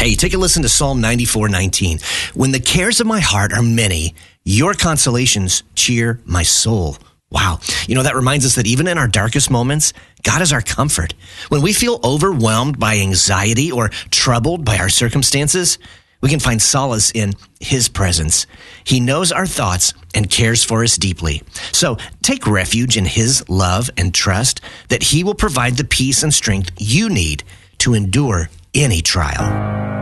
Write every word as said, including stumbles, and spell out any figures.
Hey, take a listen to Psalm ninety-four nineteen. When the cares of my heart are many, your consolations cheer my soul. Wow. You know, that reminds us that even in our darkest moments, God is our comfort. When we feel overwhelmed by anxiety or troubled by our circumstances, we can find solace in his presence. He knows our thoughts and cares for us deeply. So take refuge in his love and trust that he will provide the peace and strength you need to endure any trial.